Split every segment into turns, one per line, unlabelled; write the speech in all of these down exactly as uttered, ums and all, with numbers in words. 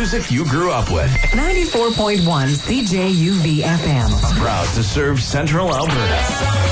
music you grew up with.
ninety-four point one C J U V F M.
Proud to serve Central Alberta.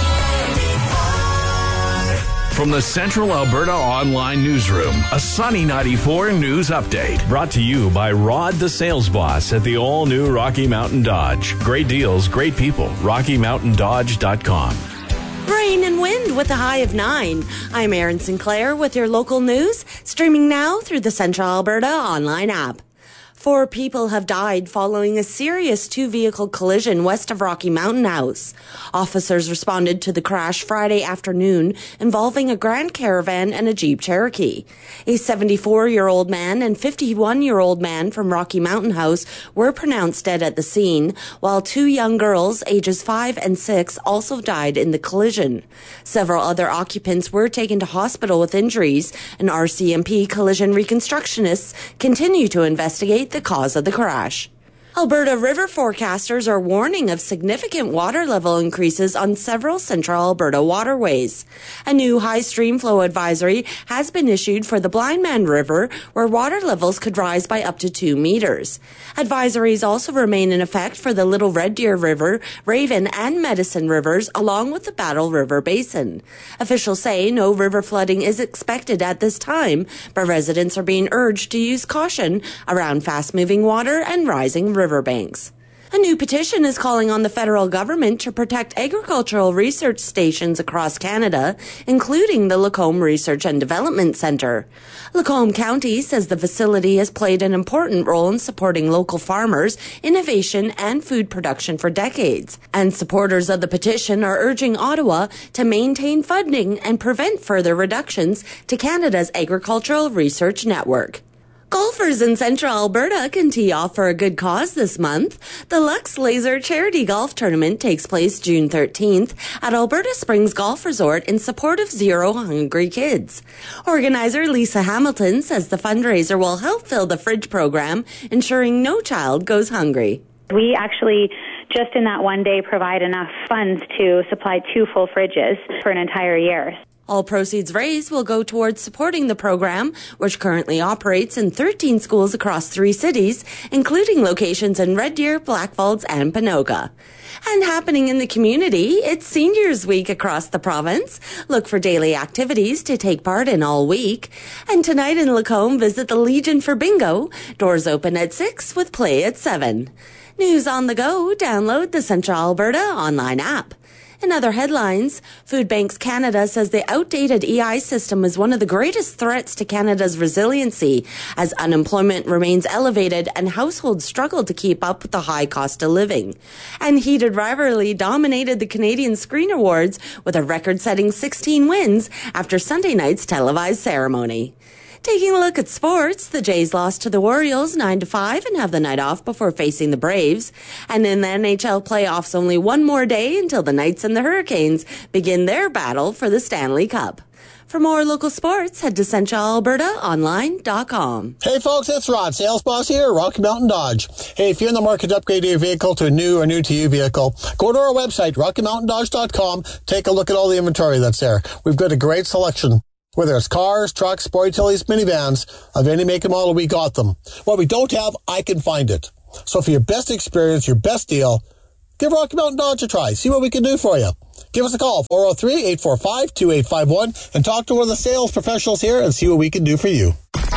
From the Central Alberta Online Newsroom, a Sunny ninety-four news update. Brought to you by Rod the Sales Boss at the all-new Rocky Mountain Dodge. Great deals, great people. rocky mountain dodge dot com.
Rain and wind with a high of nine. I'm Erin Sinclair with your local news, streaming now through the Central Alberta Online app. Four people have died following a serious two-vehicle collision west of Rocky Mountain House. Officers responded to the crash Friday afternoon involving a Grand Caravan and a Jeep Cherokee. A seventy-four-year-old man and fifty-one-year-old man from Rocky Mountain House were pronounced dead at the scene, while two young girls, ages five and six, also died in the collision. Several other occupants were taken to hospital with injuries, and R C M P collision reconstructionists continue to investigate the cause of the crash. Alberta river forecasters are warning of significant water level increases on several central Alberta waterways. A new high stream flow advisory has been issued for the Blindman River, where water levels could rise by up to two meters. Advisories also remain in effect for the Little Red Deer River, Raven, and Medicine Rivers, along with the Battle River Basin. Officials say no river flooding is expected at this time, but residents are being urged to use caution around fast-moving water and rising riverbanks. A new petition is calling on the federal government to protect agricultural research stations across Canada, including the Lacombe Research and Development Centre. Lacombe County says the facility has played an important role in supporting local farmers, innovation, and food production for decades. And supporters of the petition are urging Ottawa to maintain funding and prevent further reductions to Canada's agricultural research network. Golfers in Central Alberta can tee off for a good cause this month. The Lux Laser Charity Golf Tournament takes place June thirteenth at Alberta Springs Golf Resort in support of Zero Hungry Kids. Organizer Lisa Hamilton says the fundraiser will help fill the fridge program, ensuring no child goes hungry.
We actually, just in that one day, provide enough funds to supply two full fridges for an entire year.
All proceeds raised will go towards supporting the program, which currently operates in thirteen schools across three cities, including locations in Red Deer, Blackfalds, and Panoga. And happening in the community, it's Seniors Week across the province. Look for daily activities to take part in all week. And tonight in Lacombe, visit the Legion for Bingo. Doors open at six with play at seven. News on the go, download the Central Alberta Online app. In other headlines, Food Banks Canada says the outdated E I system is one of the greatest threats to Canada's resiliency as unemployment remains elevated and households struggle to keep up with the high cost of living. And heated rivalry dominated the Canadian Screen Awards with a record-setting sixteen wins after Sunday night's televised ceremony. Taking a look at sports, the Jays lost to the Orioles nine to five and have the night off before facing the Braves. And in the N H L playoffs, only one more day until the Knights and the Hurricanes begin their battle for the Stanley Cup. For more local sports, head to central alberta online dot com.
Hey folks, it's Rod, Sales Boss here at Rocky Mountain Dodge. Hey, if you're in the market to upgrade your vehicle to a new or new to you vehicle, go to our website, rocky mountain dodge dot com. Take a look at all the inventory that's there. We've got a great selection. Whether it's cars, trucks, sport utilities, minivans, of any make and model, we got them. What we don't have, I can find it. So for your best experience, your best deal, give Rocky Mountain Dodge a try. See what we can do for you. Give us a call, four oh three, eight four five, two eight five one, and talk to one of the sales professionals here and see what we can do for you.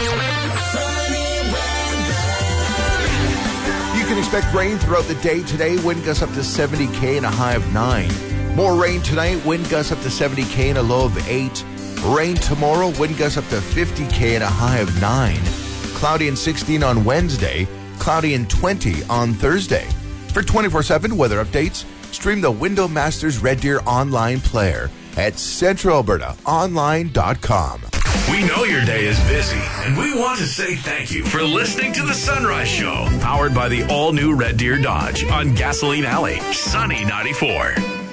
You can expect rain throughout the day today. Wind gusts up to seventy K and a high of nine. More rain tonight. Wind gusts up to seventy K and a low of eight. Rain tomorrow, wind gusts up to fifty K and a high of nine. Cloudy and sixteen on Wednesday, cloudy and twenty on Thursday. For twenty-four seven weather updates, stream the Window Masters Red Deer online player at central alberta online dot com.
We know your day is busy, and we want to say thank you for listening to The Sunrise Show, powered by the all-new Red Deer Dodge on Gasoline Alley, Sunny ninety-four.